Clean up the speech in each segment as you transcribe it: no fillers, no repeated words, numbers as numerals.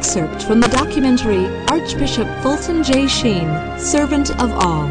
excerpt from the documentary Archbishop Fulton J. Sheen, Servant of All.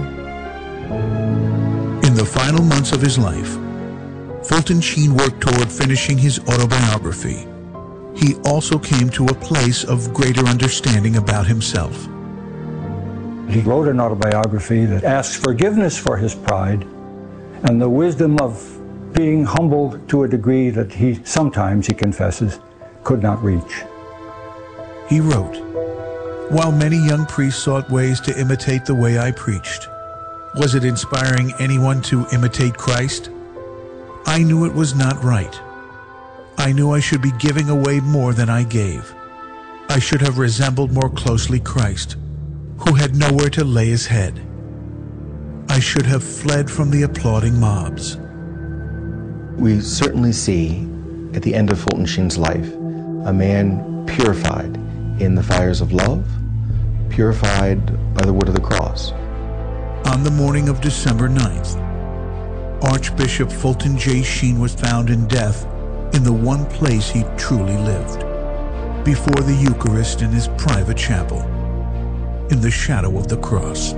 In the final months of his life, Fulton Sheen worked toward finishing his autobiography. He also came to a place of greater understanding about himself. He wrote an autobiography that asks forgiveness for his pride and the wisdom of being humble to a degree that he confesses, could not reach. He wrote, "While many young priests sought ways to imitate the way I preached, was it inspiring anyone to imitate Christ? I knew it was not right. I knew I should be giving away more than I gave. I should have resembled more closely Christ, who had nowhere to lay his head. I should have fled from the applauding mobs." We certainly see at the end of Fulton Sheen's life a man purified in the fires of love, purified by the wood of the cross. On the morning of December 9th, Archbishop Fulton J. Sheen was found in death in the one place he truly lived, before the Eucharist in his private chapel, in the shadow of the cross.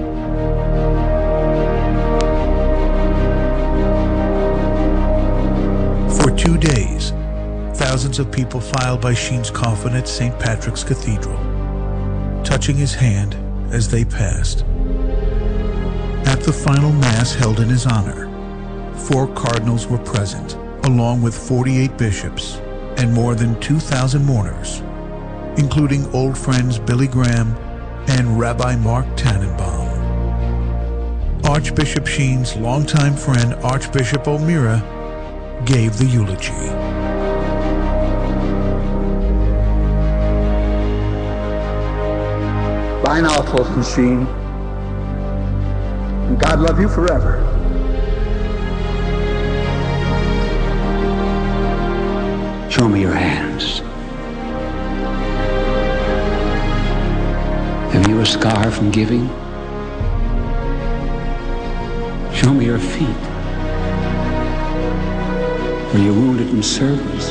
For 2 days, thousands of people filed by Sheen's coffin at St. Patrick's Cathedral, touching his hand as they passed. At the final Mass held in his honor, 4 cardinals were present, along with 48 bishops and more than 2,000 mourners, including old friends Billy Graham and Rabbi Mark Tannenbaum. Archbishop Sheen's longtime friend Archbishop O'Meara gave the eulogy. Bye now, Fulton Sheen, and God love you forever. Show me your hands. Have you a scar from giving? Show me your feet. Were you wounded in service?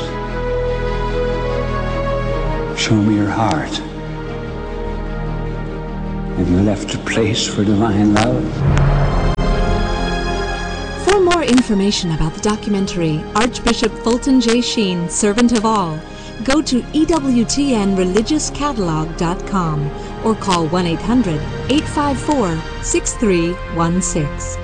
Show me your heart. Have you left a place for divine love? For more information about the documentary Archbishop Fulton J. Sheen, Servant of All, go to EWTNReligiousCatalog.com or call 1-800-854-6316.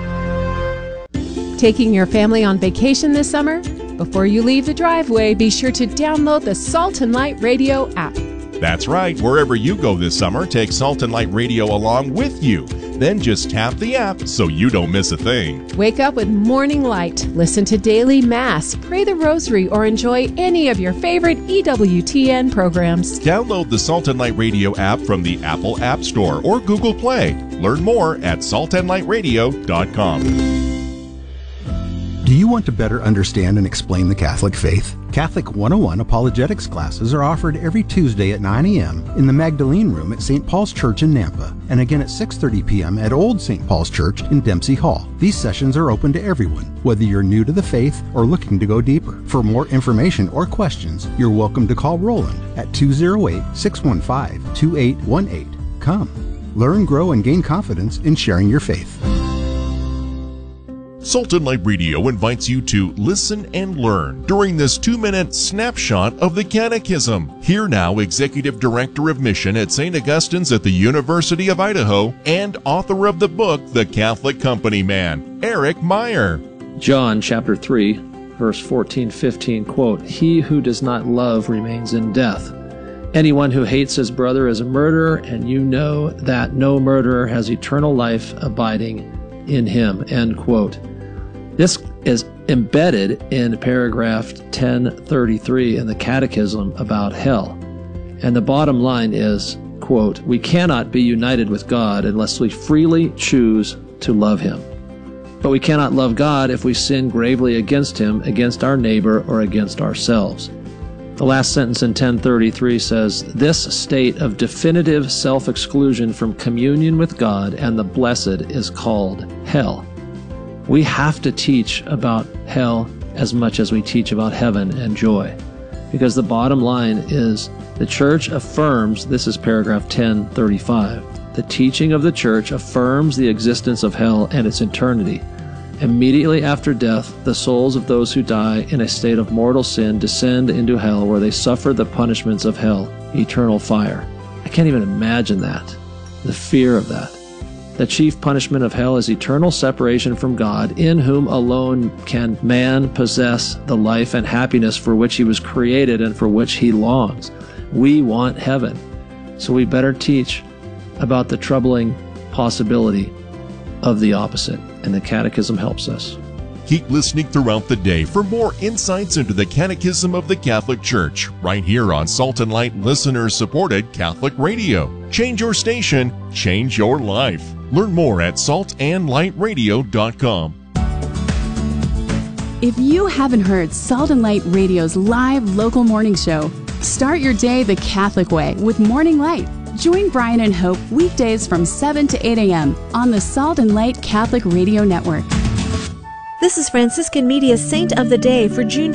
Taking your family on vacation this summer? Before you leave the driveway, be sure to download the Salt and Light Radio app. That's right. Wherever you go this summer, take Salt and Light Radio along with you. Then just tap the app so you don't miss a thing. Wake up with Morning Light, listen to Daily Mass, pray the Rosary, or enjoy any of your favorite EWTN programs. Download the Salt and Light Radio app from the Apple App Store or Google Play. Learn more at saltandlightradio.com. Do you want to better understand and explain the Catholic faith? Catholic 101 apologetics classes are offered every Tuesday at 9 a.m. in the Magdalene Room at St. Paul's Church in Nampa, and again at 6:30 p.m. at Old St. Paul's Church in Dempsey Hall. These sessions are open to everyone, whether you're new to the faith or looking to go deeper. For more information or questions, you're welcome to call Roland at 208-615-2818. Come, learn, grow, and gain confidence in sharing your faith. Salt and Light Radio invites you to listen and learn during this 2-minute snapshot of the Catechism. Here now, Executive Director of Mission at St. Augustine's at the University of Idaho and author of the book, The Catholic Company Man, Eric Meyer. John chapter 3, verse 14-15, quote, "He who does not love remains in death. Anyone who hates his brother is a murderer, and you know that no murderer has eternal life abiding in him," end quote. This is embedded in paragraph 1033 in the Catechism about hell. And the bottom line is, quote, "We cannot be united with God unless we freely choose to love Him. But we cannot love God if we sin gravely against Him, against our neighbor, or against ourselves." The last sentence in 1033 says, "This state of definitive self-exclusion from communion with God and the blessed is called hell." We have to teach about hell as much as we teach about heaven and joy. Because the bottom line is the church affirms, this is paragraph 1035, the teaching of the church affirms the existence of hell and its eternity. Immediately after death, the souls of those who die in a state of mortal sin descend into hell, where they suffer the punishments of hell, eternal fire. I can't even imagine that, the fear of that. The chief punishment of hell is eternal separation from God, in whom alone can man possess the life and happiness for which he was created and for which he longs. We want heaven, so we better teach about the troubling possibility of the opposite, and the Catechism helps us. Keep listening throughout the day for more insights into the Catechism of the Catholic Church, right here on Salt and Light listener-supported Catholic Radio. Change your station, change your life. Learn more at saltandlightradio.com. If you haven't heard Salt and Light Radio's live local morning show, start your day the Catholic way with Morning Light. Join Brian and Hope weekdays from 7 to 8 a.m. on the Salt and Light Catholic Radio Network. This is Franciscan Media's Saint of the Day for June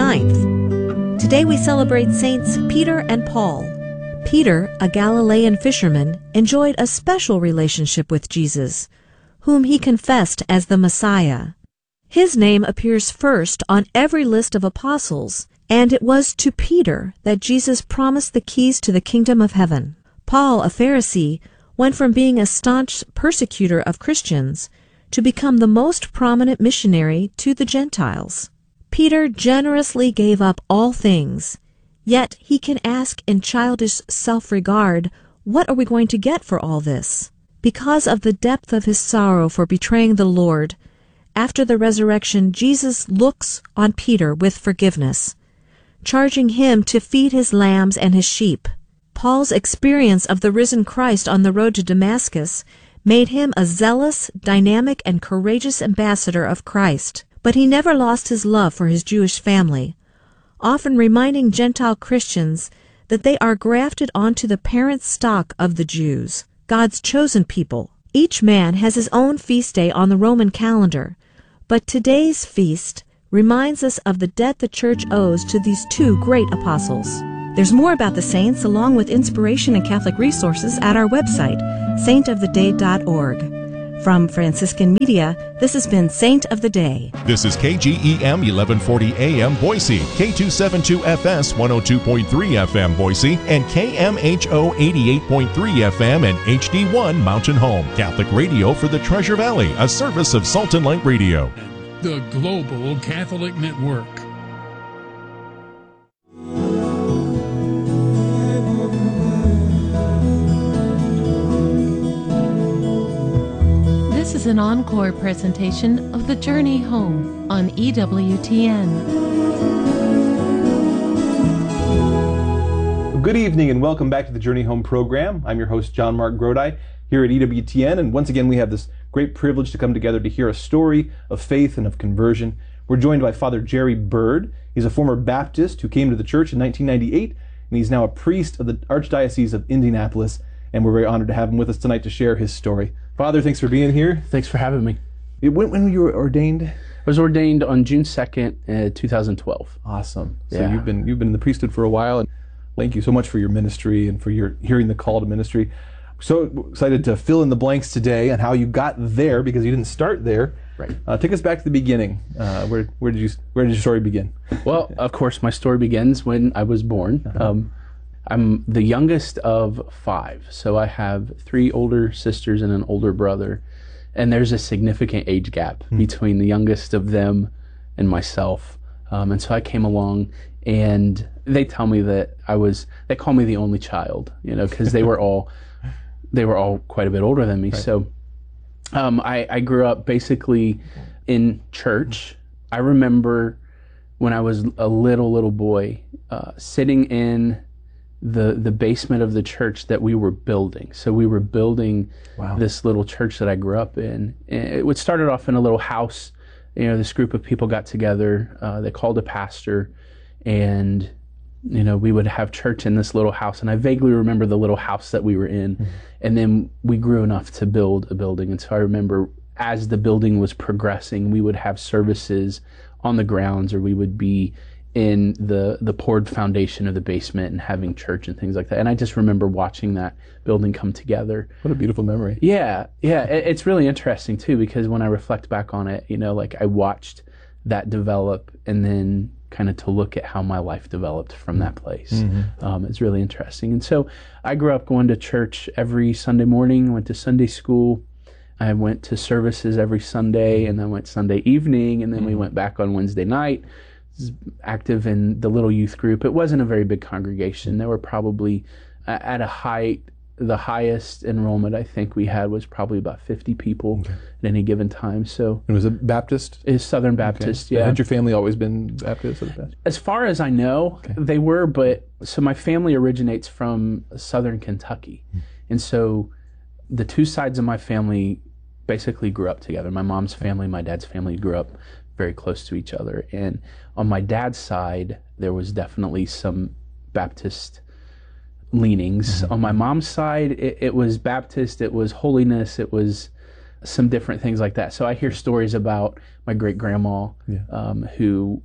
29th. Today we celebrate Saints Peter and Paul. Peter, a Galilean fisherman, enjoyed a special relationship with Jesus, whom he confessed as the Messiah. His name appears first on every list of apostles, and it was to Peter that Jesus promised the keys to the kingdom of heaven. Paul, a Pharisee, went from being a staunch persecutor of Christians to become the most prominent missionary to the Gentiles. Peter generously gave up all things, yet he can ask in childish self-regard, what are we going to get for all this? Because of the depth of his sorrow for betraying the Lord, after the resurrection, Jesus looks on Peter with forgiveness, charging him to feed his lambs and his sheep. Paul's experience of the risen Christ on the road to Damascus made him a zealous, dynamic, and courageous ambassador of Christ. But he never lost his love for his Jewish family, often reminding Gentile Christians that they are grafted onto the parent stock of the Jews, God's chosen people. Each man has his own feast day on the Roman calendar, but today's feast reminds us of the debt the Church owes to these two great apostles. There's more about the saints, along with inspiration and Catholic resources, at our website, saintoftheday.org. From Franciscan Media, this has been Saint of the Day. This is KGEM 1140 AM Boise, K272FS 102.3 FM Boise, and KMHO 88.3 FM and HD1 Mountain Home. Catholic radio for the Treasure Valley, a service of Salt and Light Radio. The Global Catholic Network. This is an encore presentation of The Journey Home on EWTN. Good evening and welcome back to the Journey Home program. I'm your host, John Mark Grodi, here at EWTN, and once again we have this great privilege to come together to hear a story of faith and of conversion. We're joined by Father Jerry Bird. He's a former Baptist who came to the church in 1998, and he's now a priest of the Archdiocese of Indianapolis, and we're very honored to have him with us tonight to share his story. Father, thanks for being here. Thanks for having me. When you were ordained? I was ordained on June 2nd, 2012. Awesome. So yeah. you've been in the priesthood for a while, and thank you so much for your ministry and for your hearing the call to ministry. So excited to fill in the blanks today on how you got there, because you didn't start there. Right. Take us back to the beginning. Where did your story begin? Well, of course, my story begins when I was born. I'm the youngest of 5, so I have 3 older sisters and an older brother, and there's a significant age gap between the youngest of them and myself. And so I came along, and they tell me that they call me the only child, because they were all quite a bit older than me. Right. So I grew up basically in church. I remember when I was a little boy sitting in the basement of the church that we were building. So we were building this little church that I grew up in. It started off in a little house. This group of people got together. They called a pastor, and we would have church in this little house. And I vaguely remember the little house that we were in. Mm-hmm. And then we grew enough to build a building. And so I remember as the building was progressing, we would have services on the grounds, or we would be in the poured foundation of the basement and having church and things like that. And I just remember watching that building come together. What a beautiful memory. Yeah. It's really interesting too, because when I reflect back on it, like I watched that develop, and then kind of to look at how my life developed from that place. It's really interesting. And so I grew up going to church every Sunday morning, went to Sunday school. I went to services every Sunday, and then went Sunday evening, and then we went back on Wednesday night. Was active in the little youth group. It wasn't a very big congregation. There were probably at a height, the highest enrollment I think we had was probably about 50 people at any given time. So, and was it Baptist? It's Southern Baptist. Yeah. Had your family always been Baptist? As far as I know, they were. But so my family originates from Southern Kentucky, and so the two sides of my family basically grew up together. My mom's family, my dad's family grew up very close to each other. And on my dad's side, there was definitely some Baptist leanings. On my mom's side, it was Baptist, it was holiness, it was some different things like that. So I hear stories about my great-grandma who,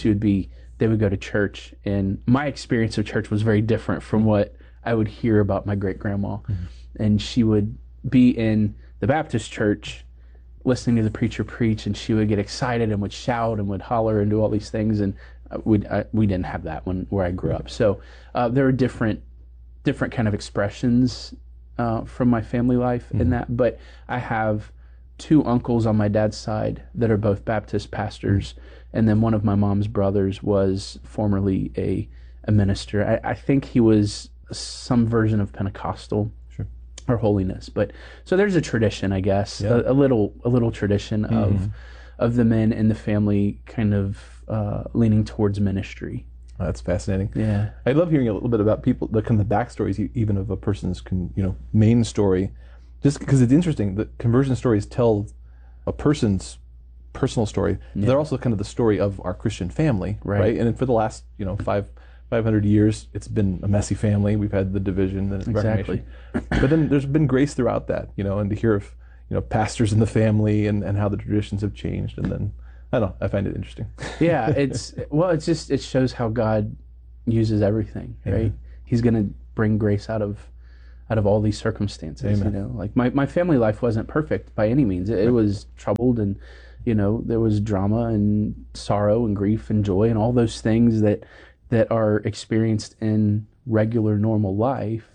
they would go to church, and my experience of church was very different from what I would hear about my great-grandma. And she would be in the Baptist church listening to the preacher preach, and she would get excited and would shout and would holler and do all these things, and we didn't have that where I grew up. So there were different kind of expressions from my family life in that, but I have two uncles on my dad's side that are both Baptist pastors, and then one of my mom's brothers was formerly a minister. I think he was some version of Pentecostal or holiness, but so there's a tradition, I guess, a little tradition of the men in the family kind of leaning towards ministry. That's fascinating. Yeah, I love hearing a little bit about people, the kind of backstories, even of a person's main story, just because it's interesting. The conversion stories tell a person's personal story. But they're also kind of the story of our Christian family, right? And for the last 500 years, it's been a messy family. We've had the division, the Reformation. But then there's been grace throughout that, and to hear of pastors in the family and how the traditions have changed. And then, I don't know, I find it interesting. Yeah, it shows how God uses everything, right? He's going to bring grace out of all these circumstances. Amen. Like my family life wasn't perfect by any means. It was troubled, and there was drama and sorrow and grief and joy and all those things that are experienced in regular, normal life,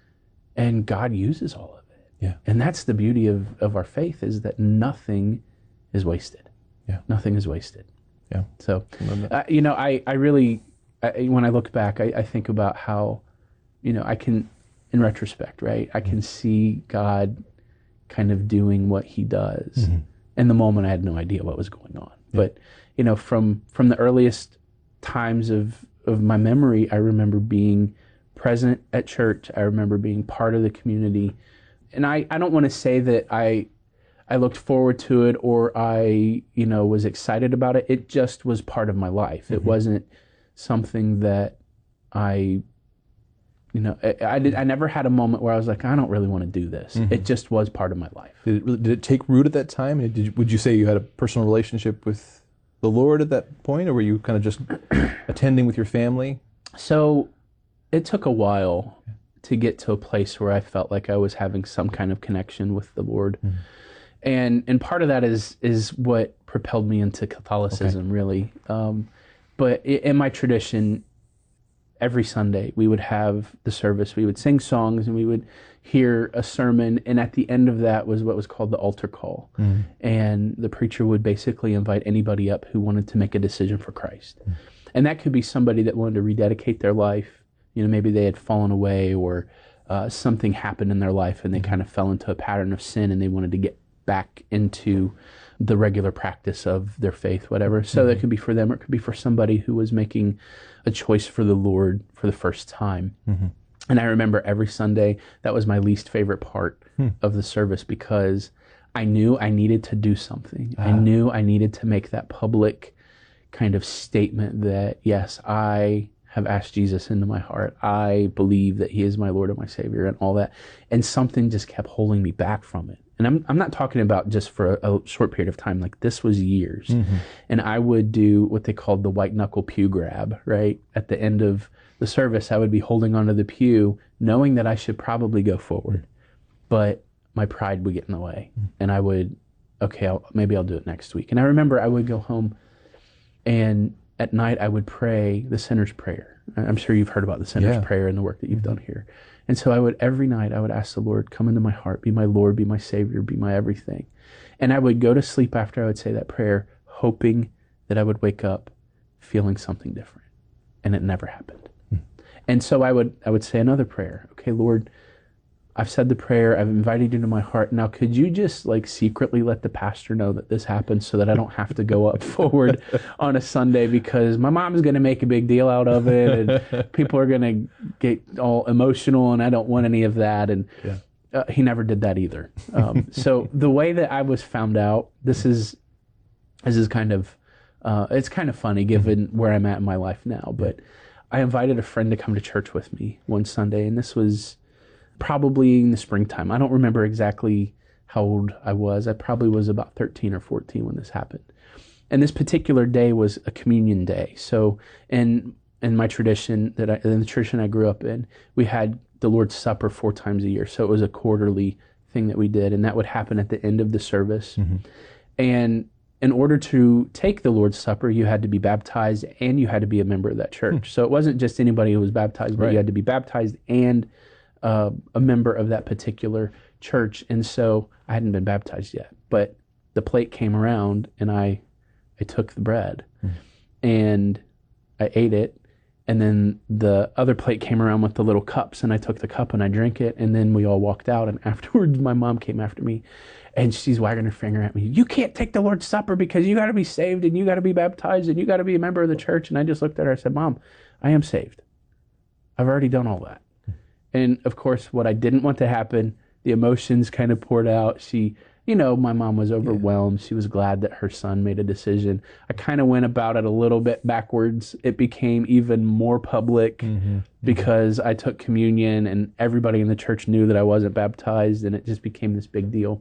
and God uses all of it. Yeah. And that's the beauty of our faith, is that nothing is wasted. Yeah. Nothing is wasted. Yeah. So, I really, when I look back, I think about how, I can, in retrospect, right, I can see God kind of doing what he does. In the moment, I had no idea what was going on. But, from the earliest times of my memory, I remember being present at church. I remember being part of the community. And I don't want to say that I looked forward to it or I, was excited about it. It just was part of my life. It wasn't something that I never had a moment where I was like, I don't really want to do this. It just was part of my life. Did it take root at that time? Would you say you had a personal relationship with the Lord at that point, or were you kind of just attending with your family? So it took a while to get to a place where I felt like I was having some kind of connection with the Lord. And part of that is what propelled me into Catholicism, really. But in my tradition, every Sunday we would have the service, we would sing songs, and we would hear a sermon, and at the end of that was what was called the altar call. And the preacher would basically invite anybody up who wanted to make a decision for Christ. And that could be somebody that wanted to rededicate their life. Maybe they had fallen away, or something happened in their life and they kind of fell into a pattern of sin, and they wanted to get back into the regular practice of their faith, whatever. So that could be for them, or it could be for somebody who was making a choice for the Lord for the first time. And I remember every Sunday, that was my least favorite part of the service, because I knew I needed to do something. I knew I needed to make that public kind of statement that, yes, I have asked Jesus into my heart. I believe that he is my Lord and my Savior and all that. And something just kept holding me back from it. and I'm not talking about just for a short period of time, like this was years. And I would do what they called the white knuckle pew grab, right? At the end of the service, I would be holding onto the pew, knowing that I should probably go forward, but my pride would get in the way. And I would, maybe I'll do it next week. And I remember I would go home, and at night I would pray the sinner's prayer. I'm sure you've heard about the sinner's prayer and the work that you've done here. And so every night I would ask the Lord, come into my heart, be my Lord, be my Savior, be my everything. And I would go to sleep after I would say that prayer, hoping that I would wake up feeling something different. And it never happened. And so I would say another prayer. Okay, Lord, I've said the prayer, I've invited you into my heart. Now, could you just secretly let the pastor know that this happened so that I don't have to go up forward on a Sunday, because my mom's going to make a big deal out of it and people are going to get all emotional and I don't want any of that. And he never did that either. So the way that I was found out, this is kind of, it's kind of funny given where I'm at in my life now, but I invited a friend to come to church with me one Sunday, and this was probably in the springtime. I don't remember exactly how old I was. I probably was about 13 or 14 when this happened. And this particular day was a communion day. So in my tradition, in the tradition I grew up in, we had the Lord's Supper 4 times a year. So it was a quarterly thing that we did, and that would happen at the end of the service. And in order to take the Lord's Supper, you had to be baptized and you had to be a member of that church. So it wasn't just anybody who was baptized, but you had to be baptized and a member of that particular church. And so I hadn't been baptized yet, but the plate came around and I took the bread and I ate it. And then the other plate came around with the little cups, and I took the cup and I drank it. And then we all walked out, and afterwards my mom came after me and she's wagging her finger at me. You can't take the Lord's Supper because you got to be saved and you got to be baptized and you got to be a member of the church. And I just looked at her. I said, Mom, I am saved. I've already done all that. And of course, what I didn't want to happen, the emotions kind of poured out. My mom was overwhelmed. She was glad that her son made a decision. I kind of went about it a little bit backwards. It became even more public because I took communion and everybody in the church knew that I wasn't baptized, and it just became this big deal.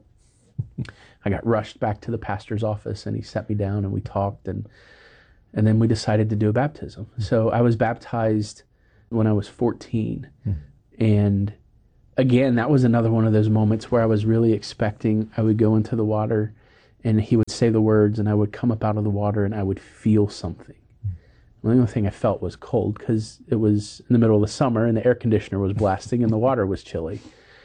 I got rushed back to the pastor's office, and he sat me down and we talked, and then we decided to do a baptism. So I was baptized when I was 14. And again, that was another one of those moments where I was really expecting I would go into the water and he would say the words and I would come up out of the water and I would feel something. The only thing I felt was cold because it was in the middle of the summer and the air conditioner was blasting and the water was chilly.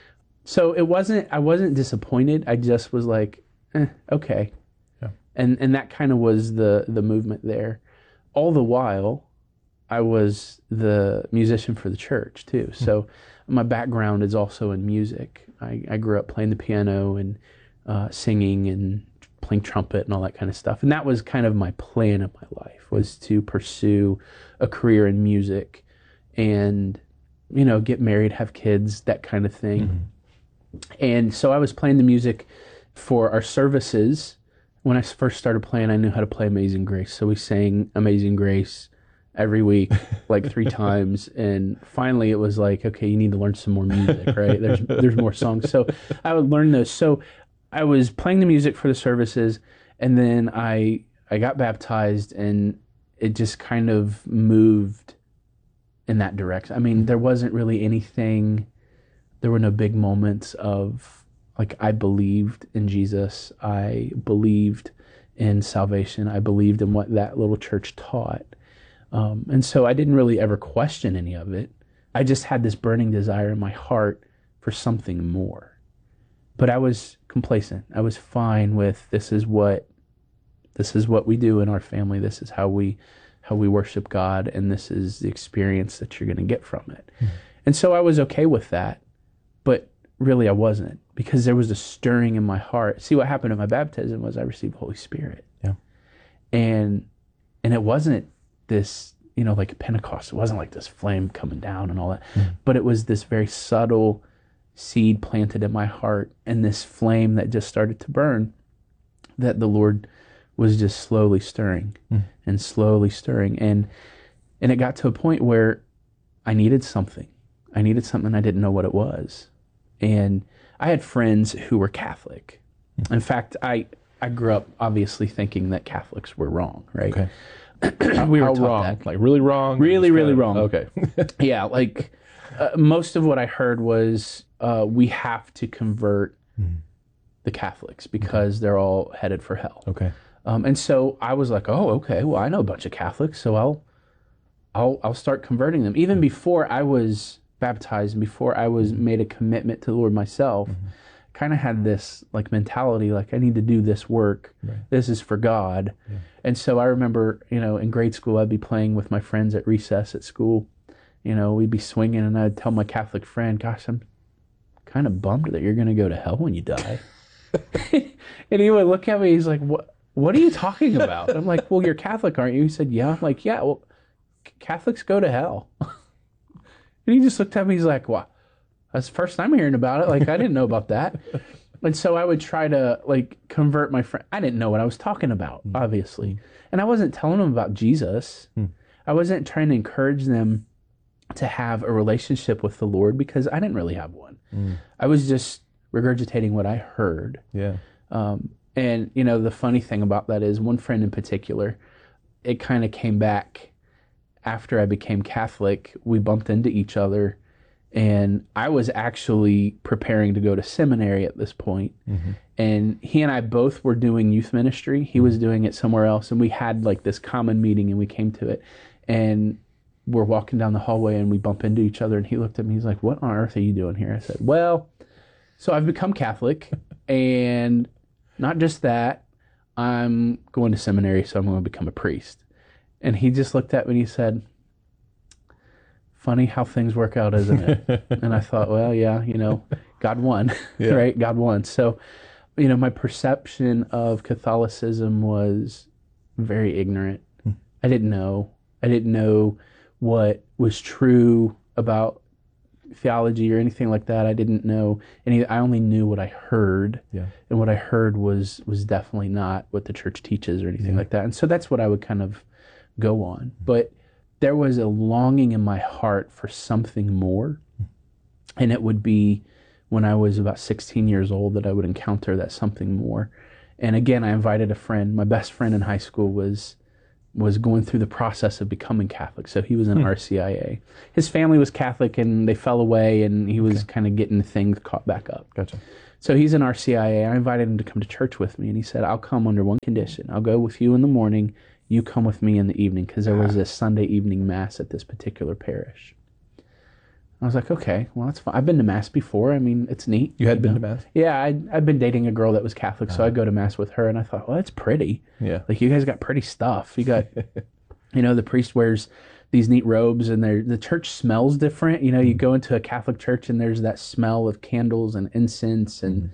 So I wasn't disappointed. I just was like, okay. Yeah. And that kind of was the movement there. All the while, I was the musician for the church too. So my background is also in music. I grew up playing the piano and singing and playing trumpet and all that kind of stuff. And that was kind of my plan of my life, was to pursue a career in music and, get married, have kids, that kind of thing. And so I was playing the music for our services. When I first started playing, I knew how to play Amazing Grace. So we sang Amazing Grace every week, 3 times. And finally it was like, okay, you need to learn some more music, right? There's more songs. So I would learn those. So I was playing the music for the services, and then I got baptized, and it just kind of moved in that direction. I mean, there wasn't really anything, there were no big moments of I believed in Jesus. I believed in salvation. I believed in what that little church taught. And so I didn't really ever question any of it. I just had this burning desire in my heart for something more. But I was complacent. I was fine with this is what we do in our family. This is how we worship God, and this is the experience that you're going to get from it. And so I was okay with that, but really I wasn't, because there was a stirring in my heart. See, what happened at my baptism was I received the Holy Spirit. Yeah. And it wasn't this, like Pentecost. It wasn't like this flame coming down and all that, but it was this very subtle seed planted in my heart, and this flame that just started to burn, that the Lord was just slowly stirring and slowly stirring. And it got to a point where I needed something. I didn't know what it was. And I had friends who were Catholic. In fact, I grew up obviously thinking that Catholics were wrong, right? Okay. We were How taught wrong? that. Like really wrong? Really, really wrong. Okay. Yeah, like most of what I heard was we have to convert the Catholics because they're all headed for hell. Okay. And so I was like, oh, okay, well, I know a bunch of Catholics, so I'll start converting them. Even before I was baptized and before I was made a commitment to the Lord myself, kind of had this like mentality, like I need to do this work. Right. This is for God. Yeah. And so I remember, in grade school, I'd be playing with my friends at recess at school. We'd be swinging, and I'd tell my Catholic friend, gosh, I'm kind of bummed that you're going to go to hell when you die. And he would look at me, he's like, what are you talking about? I'm like, well, you're Catholic, aren't you? He said, yeah. I'm like, yeah, well, Catholics go to hell. And he just looked at me, he's like, wow, that's the first time I'm hearing about it. Like, I didn't know about that. And so I would try to, like, convert my friend. I didn't know what I was talking about, obviously. And I wasn't telling them about Jesus. I wasn't trying to encourage them to have a relationship with the Lord because I didn't really have one. I was just regurgitating what I heard. Yeah. And, the funny thing about that is one friend in particular, it kind of came back after I became Catholic. We bumped into each other, and I was actually preparing to go to seminary at this point. And he and I both were doing youth ministry. He was doing it somewhere else, and we had like this common meeting, and we came to it. And we're walking down the hallway, and we bump into each other, and he looked at me, he's like, what on earth are you doing here? I said, well, so I've become Catholic, and not just that, I'm going to seminary, so I'm going to become a priest. And he just looked at me and he said, funny how things work out, isn't it? And I thought, well, yeah, God won, right? God won. So, my perception of Catholicism was very ignorant. I didn't know. I didn't know what was true about theology or anything like that. I didn't know any. I only knew what I heard, and what I heard was definitely not what the church teaches or anything like that. And so that's what I would kind of go on. But there was a longing in my heart for something more, and it would be when I was about 16 years old that I would encounter that something more. And again, I invited a friend. My best friend in high school was going through the process of becoming Catholic. So he was in RCIA. His family was Catholic, and they fell away, and he was kind of getting things caught back up. Gotcha. So he's in RCIA. I invited him to come to church with me, and he said, I'll come under one condition. I'll go with you in the morning. You come with me in the evening, because there was a Sunday evening mass at this particular parish. I was like, okay, well, that's fine. I've been to mass before. I mean, it's neat. You had been to mass? Yeah, I'd been dating a girl that was Catholic, so I'd go to mass with her, and I thought, well, that's pretty. Yeah. Like, you guys got pretty stuff. You got, the priest wears these neat robes, and the church smells different. You go into a Catholic church, and there's that smell of candles and incense, and,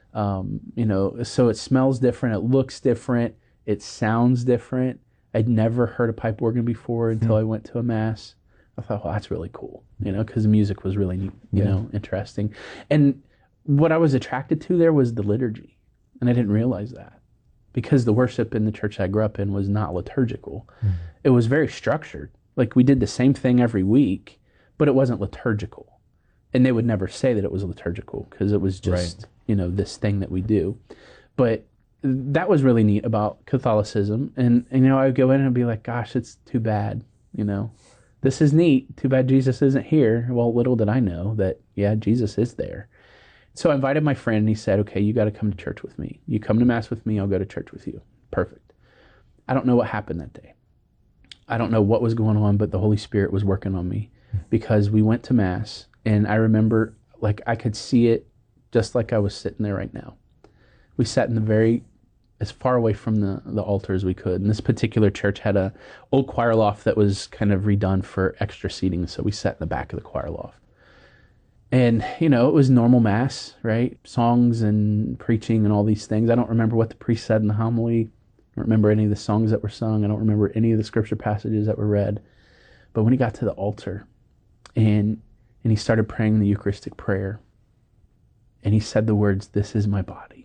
so it smells different. It looks different. It sounds different. I'd never heard a pipe organ before until I went to a mass. I thought, well, that's really cool, because the music was really neat, interesting. And what I was attracted to there was the liturgy. And I didn't realize that, because the worship in the church I grew up in was not liturgical. It was very structured. Like, we did the same thing every week, but it wasn't liturgical. And they would never say that it was liturgical, because it was just, this thing that we do. But that was really neat about Catholicism. And I would go in and be like, gosh, it's too bad, This is neat. Too bad Jesus isn't here. Well, little did I know that, Jesus is there. So I invited my friend, and he said, okay, you got to come to church with me. You come to mass with me, I'll go to church with you. Perfect. I don't know what happened that day. I don't know what was going on, but the Holy Spirit was working on me, because we went to mass, and I remember, like, I could see it just like I was sitting there right now. We sat in as far away from the altar as we could. And this particular church had a old choir loft that was kind of redone for extra seating. So we sat in the back of the choir loft. And, it was normal mass, right? Songs and preaching and all these things. I don't remember what the priest said in the homily. I don't remember any of the songs that were sung. I don't remember any of the scripture passages that were read. But when he got to the altar and he started praying the Eucharistic prayer, and he said the words, "This is my body,"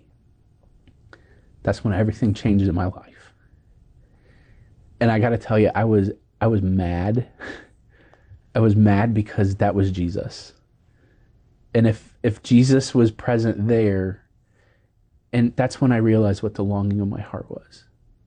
that's when everything changed in my life. And I got to tell you, I was mad. I was mad because that was Jesus. And if Jesus was present there, and that's when I realized what the longing of my heart was.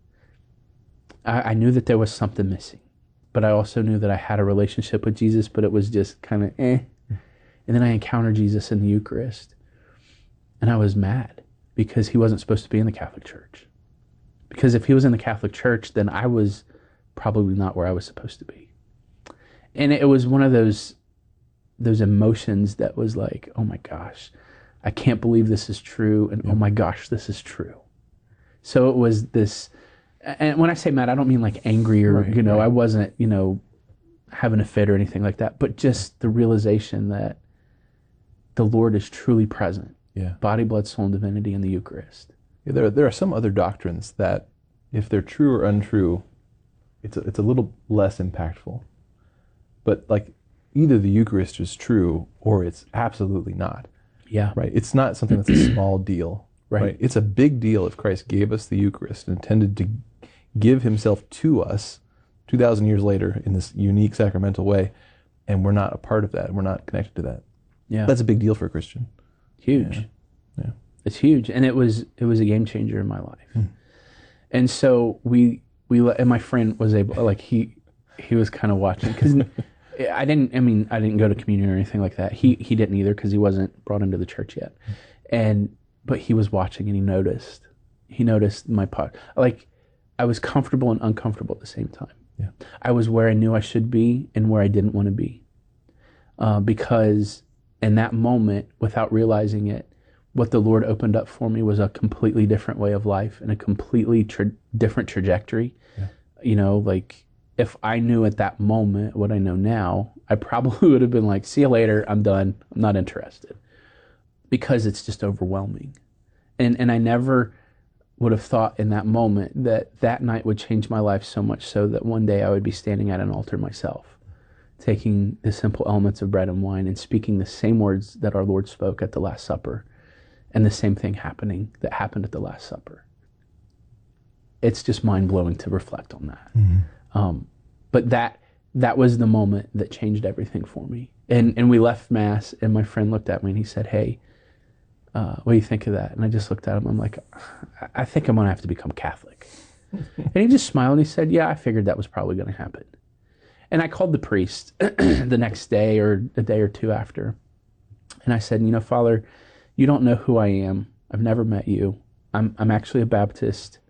I knew that there was something missing, but I also knew that I had a relationship with Jesus, but it was just kind of eh. And then I encountered Jesus in the Eucharist, and I was mad because he wasn't supposed to be in the Catholic Church. Because if he was in the Catholic Church, then I was probably not where I was supposed to be. And it was one of those emotions that was like, oh my gosh, I can't believe this is true, and oh my gosh, this is true. So it was this, and when I say mad, I don't mean like angry or, I wasn't, having a fit or anything like that, but just the realization that the Lord is truly present. Yeah. Body, blood, soul, and divinity in the Eucharist. Yeah, there are some other doctrines that, if they're true or untrue, it's a little less impactful. But like, either the Eucharist is true or it's absolutely not. Yeah. Right. It's not something that's a small deal. Right. It's a big deal if Christ gave us the Eucharist and intended to give himself to us 2,000 years later in this unique sacramental way, and we're not a part of that. We're not connected to that. Yeah. That's a big deal for a Christian. Huge. Yeah. It's huge. And it was a game changer in my life. And so we and my friend was able, like, he was kind of watching, because I didn't go to communion or anything like that. He didn't either, because he wasn't brought into the church yet. But he was watching, and he noticed my part. Like, I was comfortable and uncomfortable at the same time. Yeah. I was where I knew I should be and where I didn't want to be. Because in that moment, without realizing it, what the Lord opened up for me was a completely different way of life and a completely different trajectory. Yeah. Like, if I knew at that moment what I know now, I probably would have been like, see you later, I'm done, I'm not interested. Because it's just overwhelming. And I never would have thought in that moment that night would change my life so much so that one day I would be standing at an altar myself, taking the simple elements of bread and wine and speaking the same words that our Lord spoke at the Last Supper, and the same thing happened at the Last Supper. It's just mind-blowing to reflect on that. Mm-hmm. But that was the moment that changed everything for me. And we left Mass, and my friend looked at me and he said, hey, what do you think of that? And I just looked at him. I'm like, I think I'm going to have to become Catholic. And he just smiled and he said, yeah, I figured that was probably going to happen. And I called the priest the next day or a day or two after. And I said, Father, you don't know who I am. I've never met you. I'm actually a Baptist.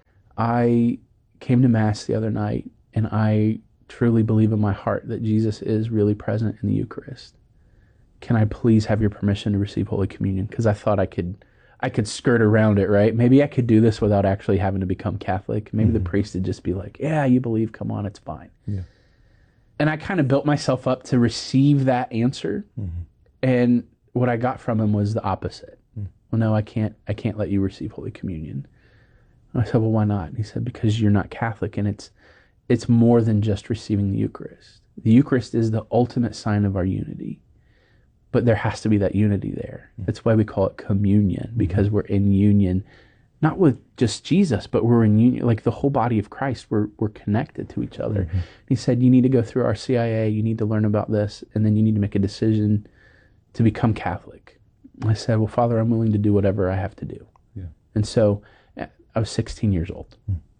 I came to Mass the other night, and I truly believe in my heart that Jesus is really present in the Eucharist. Can I please have your permission to receive Holy Communion? Because I thought I could skirt around it, right? Maybe I could do this without actually having to become Catholic. Maybe the priest would just be like, yeah, you believe, come on, it's fine. Yeah. And I kind of built myself up to receive that answer. Mm-hmm. And what I got from him was the opposite. Well, no, I can't let you receive Holy Communion. And I said, well, why not? And he said, because you're not Catholic, and it's more than just receiving the Eucharist. The Eucharist is the ultimate sign of our unity. But there has to be that unity there. That's why we call it communion, because we're in union, not with just Jesus, but we're in union, like the whole body of Christ. We're connected to each other. Mm-hmm. He said, you need to go through our CIA, you need to learn about this, and then you need to make a decision to become Catholic. I said, well, Father, I'm willing to do whatever I have to do. Yeah. And so I was 16 years old.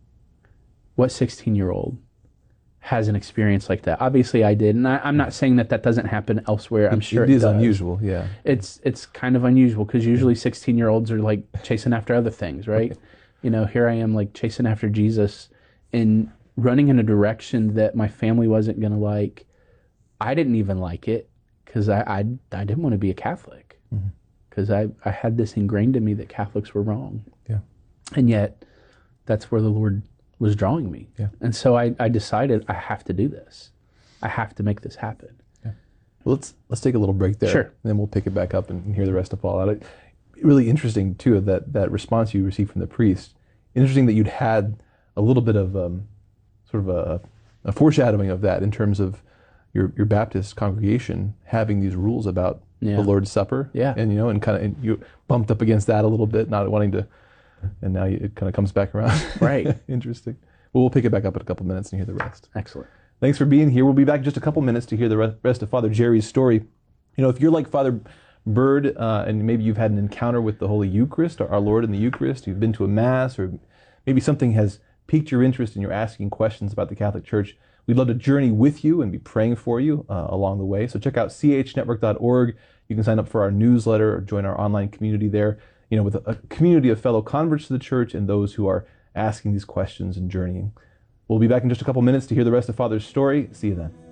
What 16-year-old has an experience like that? Obviously I did, and I'm not saying that doesn't happen elsewhere. I'm sure it is unusual. Yeah, it's kind of unusual, because usually 16-year-olds are like chasing after other things, right? Here I am, like chasing after Jesus and running in a direction that my family wasn't going to like. I didn't even like it, because I didn't want to be a Catholic, because I had this ingrained in me that Catholics were wrong. Yeah, and yet that's where the Lord was drawing me. Yeah. And so I decided I have to do this. I have to make this happen. Yeah. Well, let's take a little break there. Sure. And then we'll pick it back up and hear the rest of Paul out. Really interesting too, that response you received from the priest. Interesting that you'd had a little bit of sort of a foreshadowing of that in terms of your Baptist congregation having these rules about the Lord's Supper. Yeah. And and you bumped up against that a little bit, not wanting to. And now it kind of comes back around. Right. Interesting. Well, we'll pick it back up in a couple minutes and hear the rest. Excellent. Thanks for being here. We'll be back in just a couple minutes to hear the rest of Father Jerry's story. If you're like Father Bird, and maybe you've had an encounter with the Holy Eucharist, or our Lord in the Eucharist. You've been to a Mass, or maybe something has piqued your interest and you're asking questions about the Catholic Church. We'd love to journey with you and be praying for you along the way. So check out chnetwork.org. You can sign up for our newsletter or join our online community there, with a community of fellow converts to the Church and those who are asking these questions and journeying. We'll be back in just a couple minutes to hear the rest of Father's story. See you then.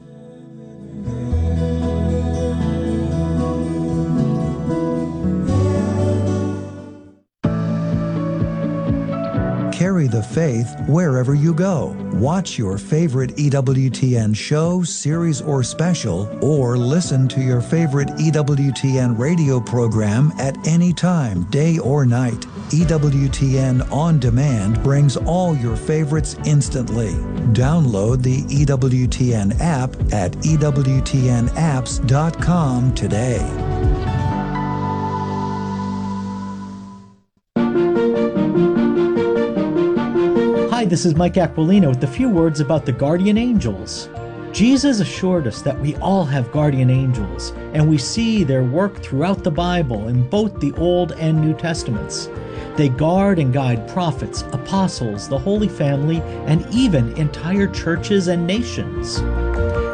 Carry the faith wherever you go. Watch your favorite EWTN show, series, or special, or listen to your favorite EWTN radio program at any time, day or night. EWTN On Demand brings all your favorites instantly. Download the EWTN app at EWTNapps.com today. Hi, this is Mike Aquilino with a few words about the guardian angels. Jesus assured us that we all have guardian angels, and we see their work throughout the Bible in both the Old and New Testaments. They guard and guide prophets, apostles, the Holy Family, and even entire churches and nations.